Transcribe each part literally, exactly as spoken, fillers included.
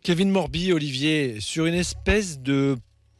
Kevin Morby, Olivier, sur une espèce de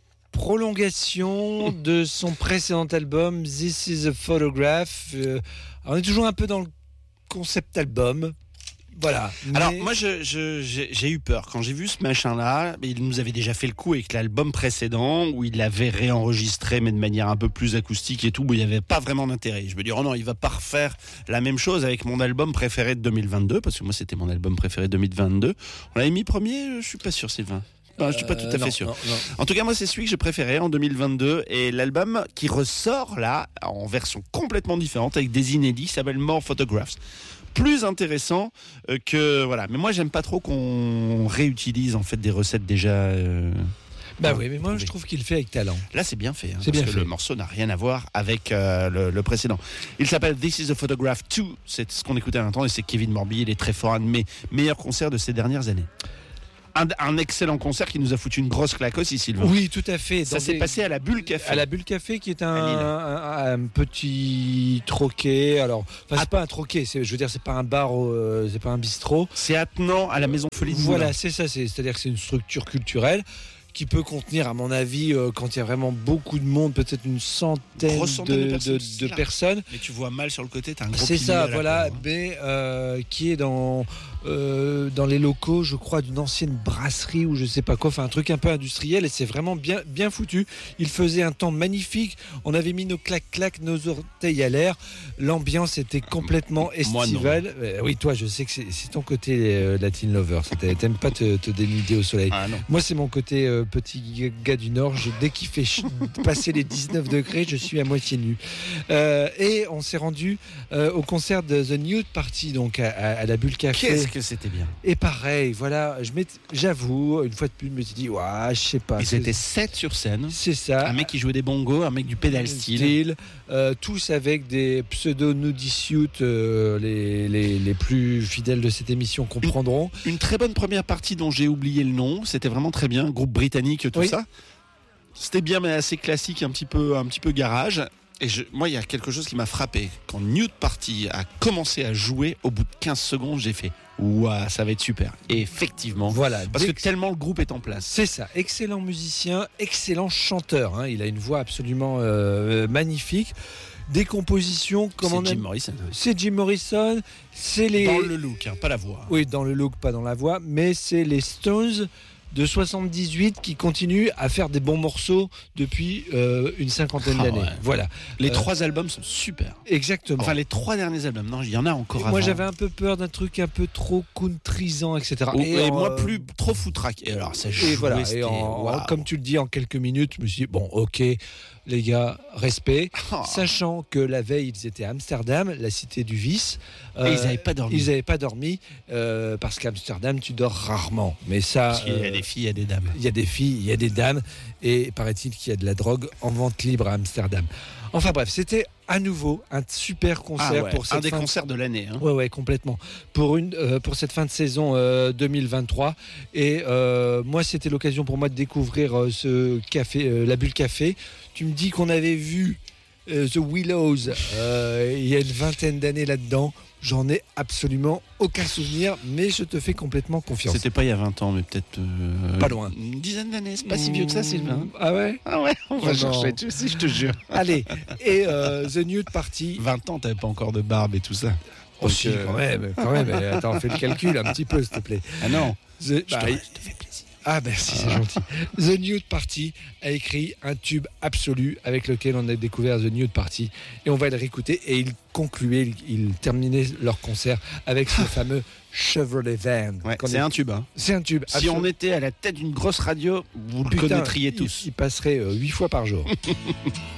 prolongation de son précédent album This is a Photograph. Euh, on est toujours un peu dans le concept album. Voilà. Mais... Alors moi je, je, j'ai, j'ai eu peur quand j'ai vu ce machin-là. Il nous avait déjà fait le coup avec l'album précédent où il l'avait réenregistré mais de manière un peu plus acoustique et tout, où il n'y avait pas vraiment d'intérêt. Je me dis oh non, il va pas refaire la même chose avec mon album préféré de deux mille vingt-deux, parce que moi c'était mon album préféré de deux mille vingt-deux. On l'avait mis premier, je suis pas sûr, Sylvain. Non, je suis pas tout à fait euh, non, sûr. Non, non. En tout cas, moi, c'est celui que j'ai préféré en deux mille vingt-deux. Et l'album qui ressort là, en version complètement différente, avec des inédits, s'appelle More Photographs. Plus intéressant euh, que voilà. Mais moi, j'aime pas trop qu'on réutilise en fait des recettes déjà. Euh, bah oui, mais moi je trouve qu'il le fait avec talent. Là, c'est bien fait. Hein, c'est parce bien que fait. Le morceau n'a rien à voir avec euh, le, le précédent. Il s'appelle This is a Photograph deux. C'est ce qu'on écoutait à l'instant et c'est Kevin Morby. Il est très fort, un de mes meilleurs concerts de ces dernières années. Un, un excellent concert qui nous a foutu une grosse claque aussi, Sylvain. Oui, tout à fait. Ça Dans s'est des... passé à la Bulle Café. À la Bulle Café, qui est un, un, un petit troquet. Alors, enfin, c'est pas un troquet. C'est, je veux dire, c'est pas un bar, euh, c'est pas un bistrot. C'est attenant à la Maison Folie de Voilà, Moulins. c'est ça. C'est, c'est-à-dire que c'est une structure culturelle qui peut contenir, à mon avis, euh, quand il y a vraiment beaucoup de monde, peut-être une centaine, Grosse centaine de de, personnes, de, c'est de personnes. Mais tu vois mal sur le côté, t'as un gros C'est pilier ça, à la voilà, cour, hein. mais euh, qui est dans euh, dans les locaux, je crois, d'une ancienne brasserie ou je sais pas quoi, enfin un truc un peu industriel, et c'est vraiment bien bien foutu. Il faisait un temps magnifique. On avait mis nos clac-clac, nos orteils à l'air. L'ambiance était complètement estivale. Euh, oui, toi, je sais que c'est, c'est ton côté euh, Latin lover. C'est, t'aimes pas te, te dénuder au soleil. Ah, non. Moi, c'est mon côté euh, petit gars du Nord. Je, dès qu'il fait ch- passer les dix-neuf degrés, je suis à moitié nu. Euh, et on s'est rendu euh, au concert de The Nude Party, donc à, à, à la Bulle Café. Qu'est-ce que c'était bien. Et pareil, voilà, je j'avoue, une fois de plus, je me suis dit, ouais, je sais pas. Ils c'est, étaient sept sur scène. c'est ça. Un mec qui jouait des bongos, un mec du pédal style. Style, euh, tous avec des pseudo-nudisuits, euh, les, les, les plus fidèles de cette émission comprendront. Une très bonne première partie dont j'ai oublié le nom. C'était vraiment très bien. Groupe britannique, tout Oui. ça. C'était bien, mais assez classique, un petit peu, un petit peu garage. Et je, moi, il y a quelque chose qui m'a frappé. Quand Nude Party a commencé à jouer, au bout de quinze secondes, j'ai fait ouah, ça va être super. Et effectivement, Voilà, parce que dès- tellement le groupe est en place. C'est ça, excellent musicien, excellent chanteur. Hein. Il a une voix absolument euh, magnifique. Des compositions, comme C'est on Jim aime- Morrison. C'est Jim Morrison. C'est les. Dans le look, hein, pas la voix. Oui, dans le look, pas dans la voix, mais c'est les Stones de soixante-dix-huit qui continuent à faire des bons morceaux depuis euh, une cinquantaine Ah d'années. ouais. Voilà, Les Euh, trois albums sont super. exactement. Enfin, les trois derniers albums. Non, il y en a encore Moi, avant. j'avais un peu peur d'un truc un peu trop countrysant, et cetera. Oh, et euh, moi, plus trop foutraque. Et alors, ça jouait, Et voilà, et c'était- en- waouh. comme tu le dis, en quelques minutes, je me suis dit, bon, ok, les gars, respect. Ah. Sachant que la veille, ils étaient à Amsterdam, la cité du vice. Et ils n'avaient pas dormi. Ils n'avaient pas dormi, euh, parce qu'à Amsterdam, tu dors rarement. Mais ça, Parce qu'il y a euh, des filles, il y a des dames. il y a des filles, il y a des dames, et paraît-il qu'il y a de la drogue en vente libre à Amsterdam. Enfin bref, c'était à nouveau un super concert Ah ouais, pour cette un des fin de- concerts de l'année. Hein. Ouais, ouais, complètement. Pour, une, euh, pour cette fin de saison euh, deux mille vingt-trois. Et euh, moi, c'était l'occasion pour moi de découvrir euh, ce café, euh, la Bulle Café. Tu me dis qu'on avait vu euh, The Willows euh, il y a une vingtaine d'années là-dedans. J'en ai absolument aucun souvenir, mais je te fais complètement confiance. C'était pas il y a vingt ans, mais peut-être. euh, Pas loin. Une dizaine d'années, c'est pas si vieux que ça, Sylvain. Ah ouais. Ah ouais, on va Oh non. chercher, tu sais, je te jure. Allez, et euh, The Nude Party. vingt ans, t'avais pas encore de barbe et tout ça. Oh si, euh, quand même, quand même. Mais attends, fais le calcul un petit peu, s'il te plaît. Ah non, The- je te, bah, je te fais plaisir. Ah merci, c'est gentil. The Nude Party a écrit un tube absolu avec lequel on a découvert The Nude Party, et on va le réécouter, et ils concluaient, ils, ils terminaient leur concert avec ce fameux Chevrolet Van. Ouais, Qu'on c'est est- un tube. Hein. c'est un tube. Si absolu- on était à la tête d'une grosse radio, vous le Putain, connaîtriez il- tous. Il passerait euh, huit fois par jour.